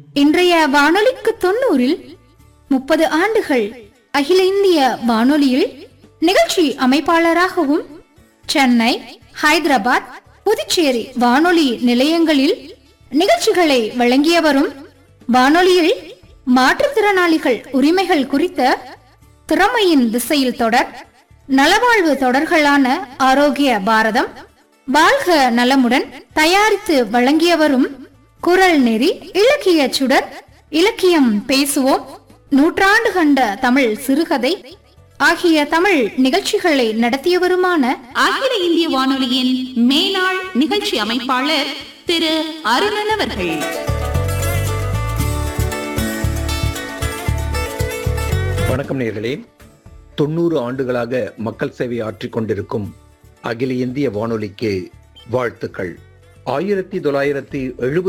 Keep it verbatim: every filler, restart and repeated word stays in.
இன்றைய வானொலிக்கு தொண்ணூறில் முப்பது ஆண்டுகள் அகில இந்திய வானொலியில் நிகழ்ச்சி அமைப்பாளராகவும் சென்னை, ஹைதராபாத், புதுச்சேரி வானொலி நிலையங்களில் நிகழ்ச்சிகளை வழங்கியவரும், வானொலியில் மாற்றுத்திறனாளிகள் உரிமைகள் குறித்த திறமையின் திசையில் தொடர், நலவாழ்வு தொடர்களான ஆரோக்கிய பாரதம், வாழ்க நலமுடன் தயாரித்து வழங்கியவரும், குரல் நெறி, இலக்கிய சுடர், இலக்கியம் பேசுவோம், நூற்றாண்டு கண்ட தமிழ் சிறுகதை ஆகிய தமிழ் நிகழ்ச்சிகளை நடத்தியவருமான அகில இந்திய வானொலியின் மேனாள் நிகழ்ச்சி அமைப்பாளர் திரு அருணன் அவர்கள். வணக்கம் நேயர்களே. தொண்ணூறு ஆண்டுகளாக மக்கள் சேவை ஆற்றிக் கொண்டிருக்கும் அகில இந்திய வானொலிக்கு வாழ்த்துக்கள். ஆயிரத்தி தொள்ளாயிரத்தி எழுபது